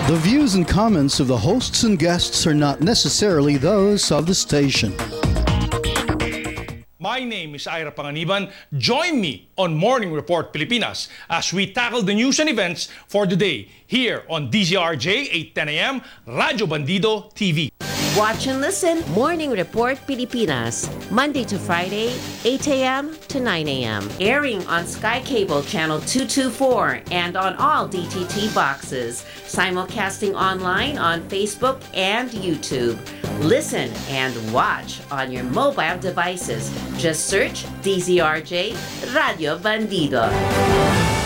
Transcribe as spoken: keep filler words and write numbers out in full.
The views and comments of the hosts and guests are not necessarily those of the station. My name is Ira Panganiban. Join me on Morning Report Pilipinas as we tackle the news and events for the day here on D Z R J eight ten A M, Radyo Bandido T V. Watch and listen Morning Report Pilipinas, Monday to Friday, eight A M to nine A M Airing on Sky Cable Channel two twenty-four and on all D T T boxes. Simulcasting online on Facebook and YouTube. Listen and watch on your mobile devices. Just search D Z R J Radio Bandido.